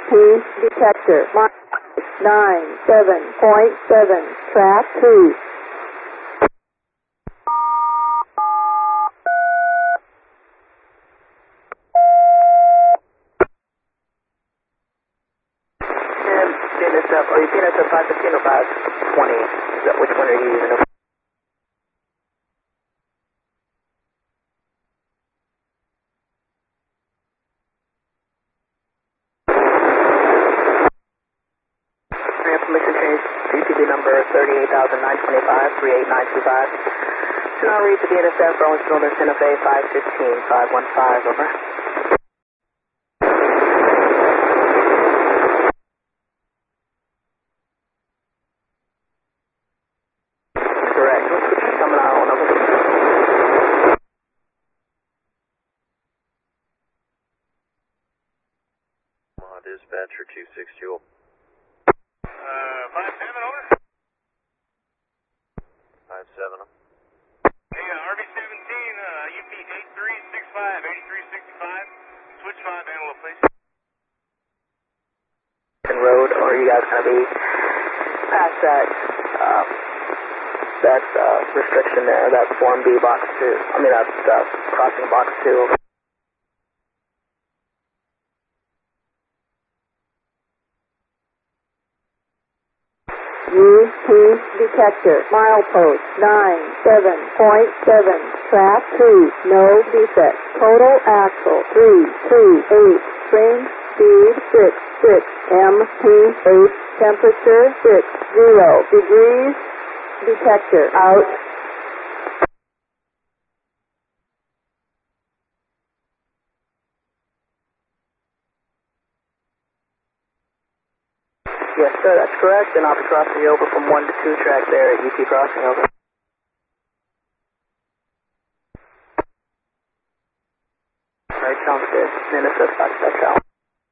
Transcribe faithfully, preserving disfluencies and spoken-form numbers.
P detector. Mark nine seven point seven. Track two. And N S F, are you N S F five fifteen or five twenty? Is that, which one are you using? Permission change G P B number thirty-eight thousand nine hundred twenty-five, three eight nine two five. Do not read to the N S F, Rolling Stone, Santa Fe five fifteen, five one five, over. Correct. What's the coming out on, over? Dispatcher two six two. Uh, five seven, over. five seven. Hey, uh, R V seventeen, uh, U P eight three six five, eighty-three sixty-five. Switch five, Antelope, please. Road, or are you guys going to be past that, um, that, uh, restriction there, that Form B box two? I mean, that, uh, crossing box two, over. U P detector. Milepost nine seven point seven. Track two. No defect. Total axle three two eight. String speed six six. M P eight. Temperature six zero degrees. Detector out. Yes, sir, that's correct, and I'll be crossing you over from one to two track there at U P crossing, over. Alright, sounds good. N S F, that's out.